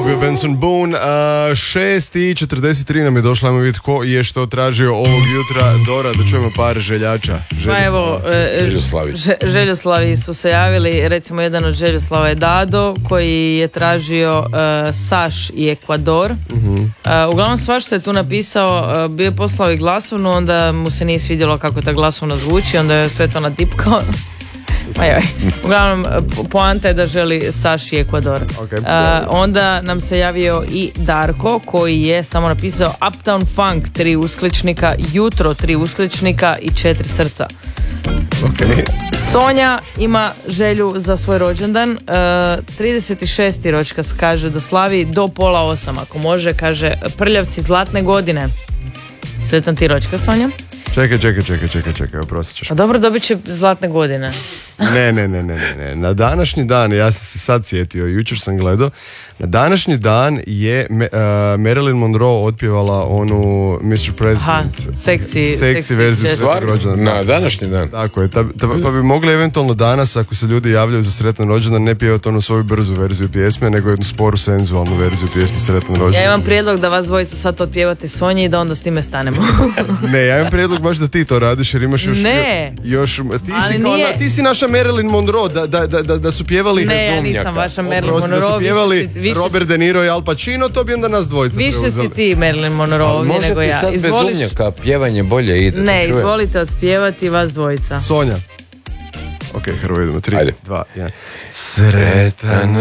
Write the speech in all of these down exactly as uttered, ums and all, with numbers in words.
bio Benson Boone. A, šest i četrdeset tri nam je došla, ajmo vidjeti ko je što tražio ovog jutra. Dora, da čujemo par željača. Pa evo, e, Željoslavi. Že- Željoslavi su se javili, recimo jedan od Željoslava je Dado, koji je tražio e, Saš i Ekvador. Uh-huh. E, uglavnom svašta je tu napisao, e, bio je poslao i glasovnu, onda mu se nije svidjelo kako ta glasovna zvuči, onda je sve to natipkao. Ajoj. Uglavnom, po- poanta je da želi Saš i Ekvador. Okay. E, onda nam se javio i Darko, koji je samo napisao Uptown Funk, tri uskličnika, Jutro, tri uskličnika i četiri srca. Okay. Sonja ima želju za svoj rođendan, e, trideset šesti ročkas, kaže da slavi do pola osam, ako može, kaže Prljavci zlatne godine. Sretan ti ročkas, Sonja. Čekaj, čekaj, čekaj, čekaj, čekaj, oprostit ćeš. A dobro, dobit će zlatne godine. Ne, ne, ne, ne, ne, ne. Na današnji dan, ja sam se sad sjetio, jučer sam gledao, na današnji dan je Me, uh, Marilyn Monroe otpjevala onu mister Aha, President. seksi, Seksi verziju čest- sretnog rođendana. Na današnji dan. Tako je, ta, ta, pa bi mogli eventualno danas, ako se ljudi javljaju za sretan rođendan, ne pjevati onu svoju brzu verziju pjesme, nego jednu sporu, senzualnu verziju pjesme sretan rođendan. Ja imam prijedlog da vas dvojica sad otpjevate Sonji i da onda s time stanemo. Ne, ja imam prijedlog baš da ti to radiš, jer imaš još... Ne. još ti, Ali si kao, nije- na- ti si naša Marilyn Monroe, da, da, da, da, da su pjevali... Ne, ja nisam Razumnjaka. vaša Marilyn Oprosti, Monroe. da su pjevali više si- više si- Robert De Niro i Al Pacino, to bi onda nas dvojica Više preuzeli. si ti Marilyn Monroe Ali ovdje može nego ti ja. sad bez Izvoliš? umnjaka pjevanje bolje ide. Ne, da čujem. izvolite otpjevati vas dvojica. Sonja. Ok, Hrvo, idemo. Tri, Ajde. dva, jedan. Sretan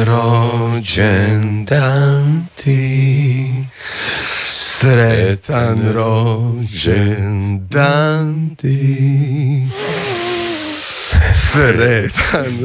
rođendan ti, sretan rođendan ti, sretan